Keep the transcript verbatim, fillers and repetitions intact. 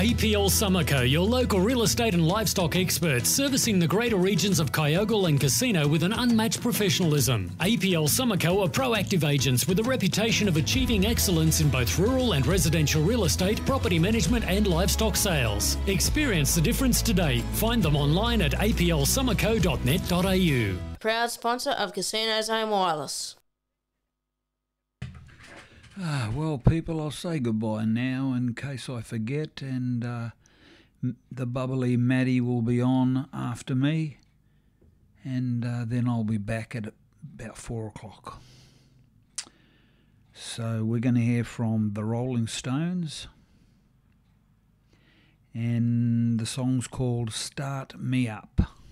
A P L Summerco, your local real estate and livestock experts, servicing the greater regions of Kyogle and Casino with an unmatched professionalism. A P L Summerco are proactive agents with a reputation of achieving excellence in both rural and residential real estate, property management and livestock sales. Experience the difference today. Find them online at a p l summerco dot net dot a u. Proud sponsor of Casinos Home Wireless. Ah, well, people, I'll say goodbye now in case I forget, and uh, the bubbly Maddie will be on after me, and uh, then I'll be back at about four o'clock. So we're going to hear from the Rolling Stones, and the song's called Start Me Up.